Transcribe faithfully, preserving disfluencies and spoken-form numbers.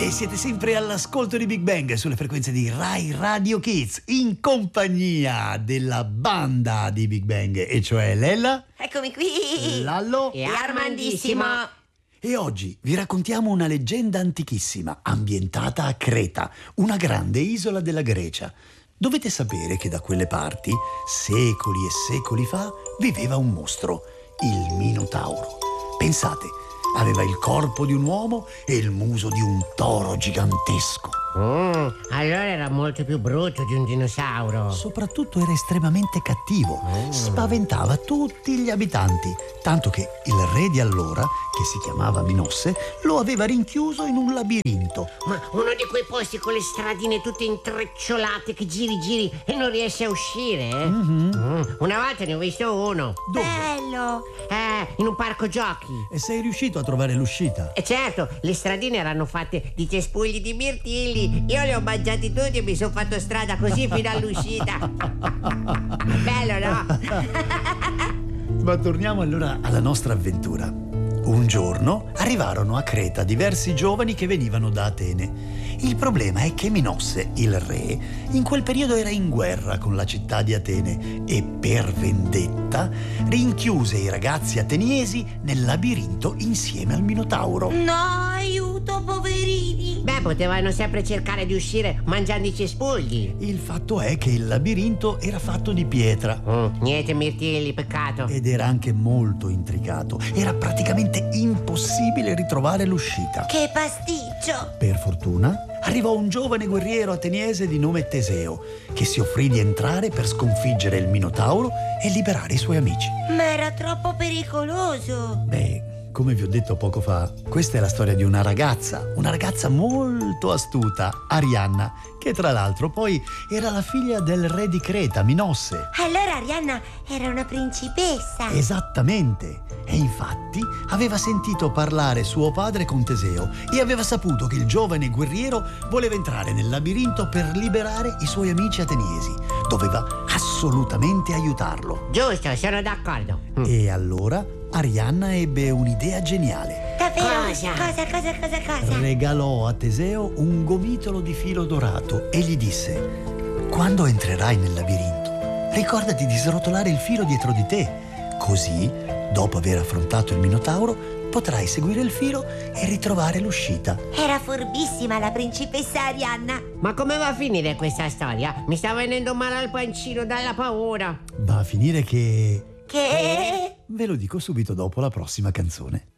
E siete sempre all'ascolto di Big Bang sulle frequenze di Rai Radio Kids, in compagnia della banda di Big Bang, e cioè Lella, eccomi qui, Lallo e Armandissimo. E oggi vi raccontiamo una leggenda antichissima ambientata a Creta, una grande isola della Grecia. Dovete sapere che da quelle parti, secoli e secoli fa, viveva un mostro, il Minotauro. Pensate, aveva il corpo di un uomo e il muso di un toro gigantesco. Mm, allora era molto più brutto di un dinosauro. Soprattutto era estremamente cattivo, Mm. spaventava tutti gli abitanti, tanto che il re di allora, che si chiamava Minosse, lo aveva rinchiuso in un labirinto. Ma uno di quei posti con le stradine tutte intrecciolate che giri giri e non riesci a uscire, eh? Mhm. Mm, una volta ne ho visto uno. Dove? Bello. Eh, in un parco giochi. E sei riuscito a trovare l'uscita? E certo, le stradine erano fatte di cespugli di mirtilli. Io li ho mangiati tutti e mi sono fatto strada così fino all'uscita. Bello, no? Ma torniamo allora alla nostra avventura. Un giorno arrivarono a Creta diversi giovani che venivano da Atene. Il problema è che Minosse, il re, in quel periodo era in guerra con la città di Atene e per vendetta rinchiuse i ragazzi ateniesi nel labirinto insieme al Minotauro. No, aiuto, poverini. Beh, potevano sempre cercare di uscire mangiando i cespugli. Il fatto è che il labirinto era fatto di pietra Mm, niente mirtilli, peccato. ed era anche molto intricato. Era praticamente impossibile ritrovare l'uscita. Che pasticcio. Per fortuna arrivò un giovane guerriero ateniese di nome Teseo, che si offrì di entrare per sconfiggere il Minotauro e liberare i suoi amici. Ma era troppo pericoloso. Beh, come vi ho detto poco fa, questa è la storia di una ragazza, una ragazza molto astuta, Arianna, che tra l'altro poi era la figlia del re di Creta, Minosse. Allora Arianna era una principessa. Esattamente. E infatti aveva sentito parlare suo padre con Teseo e aveva saputo che il giovane guerriero voleva entrare nel labirinto per liberare i suoi amici ateniesi. Doveva assolutamente aiutarlo. Giusto, sono d'accordo. Mm. E allora Arianna ebbe un'idea geniale. Davvero? Cosa? Cosa, cosa, cosa, cosa? Regalò a Teseo un gomitolo di filo dorato e gli disse: quando entrerai nel labirinto, ricordati di srotolare il filo dietro di te. Così, dopo aver affrontato il Minotauro, potrai seguire il filo e ritrovare l'uscita. Era furbissima la principessa Arianna. Ma come va a finire questa storia? Mi sta venendo male al pancino dalla paura. Va a finire che... Che? Ve lo dico subito dopo la prossima canzone.